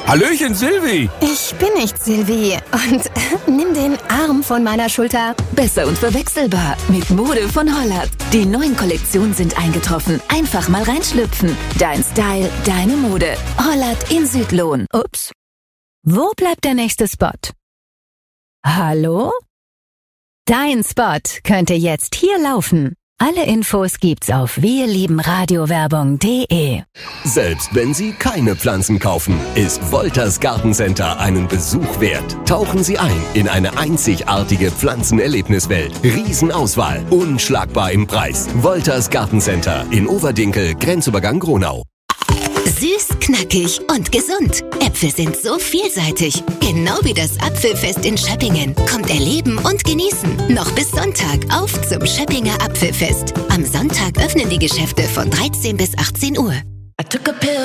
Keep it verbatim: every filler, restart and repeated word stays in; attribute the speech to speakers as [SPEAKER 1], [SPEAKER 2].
[SPEAKER 1] Hallöchen, Silvi.
[SPEAKER 2] Ich bin nicht Silvi. Und äh, nimm den Arm von meiner Schulter.
[SPEAKER 3] Besser und verwechselbar mit Mode von Hollert. Die neuen Kollektionen sind eingetroffen. Einfach mal reinschlüpfen. Dein Style, deine Mode. Hollert in Südlohn.
[SPEAKER 2] Ups. Wo bleibt der nächste Spot? Hallo? Dein Spot könnte jetzt hier laufen. Alle Infos gibt's auf wirliebenradiowerbung punkt de.
[SPEAKER 4] Selbst wenn Sie keine Pflanzen kaufen, ist Wolters Gartencenter einen Besuch wert. Tauchen Sie ein in eine einzigartige Pflanzenerlebniswelt. Riesenauswahl, unschlagbar im Preis. Wolters Gartencenter in Overdinkel, Grenzübergang Gronau.
[SPEAKER 5] Süß, knackig und gesund. Äpfel sind so vielseitig. Genau wie das Apfelfest in Schöppingen. Kommt erleben und genießen. Noch bis Sonntag auf zum Schöppinger Apfelfest. Am Sonntag öffnen die Geschäfte von dreizehn bis achtzehn Uhr.
[SPEAKER 6] I took a pill.